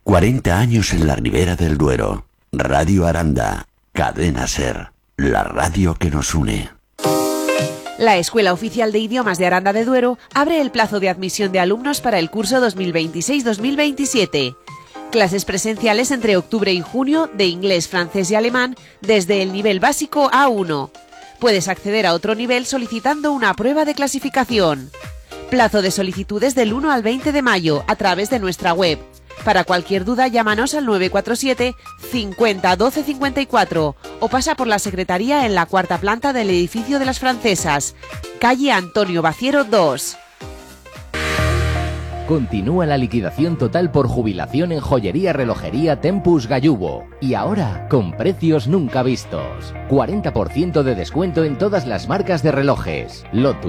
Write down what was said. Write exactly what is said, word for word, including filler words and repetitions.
cuarenta años en la Ribera del Duero. Radio Aranda, Cadena Ser, la radio que nos une. La Escuela Oficial de Idiomas de Aranda de Duero abre el plazo de admisión de alumnos para el curso dos mil veintiséis dos mil veintisiete. Clases presenciales entre octubre y junio de inglés, francés y alemán desde el nivel básico A uno. Puedes acceder a otro nivel solicitando una prueba de clasificación. Plazo de solicitudes del uno al veinte de mayo a través de nuestra web. Para cualquier duda, llámanos al nueve cuatro siete cincuenta doce cincuenta y cuatro o pasa por la secretaría en la cuarta planta del edificio de las Francesas, calle Antonio Baciero dos. Continúa la liquidación total por jubilación en joyería relojería Tempus Gallubo. Y ahora, con precios nunca vistos. cuarenta por ciento de descuento en todas las marcas de relojes. Lotus,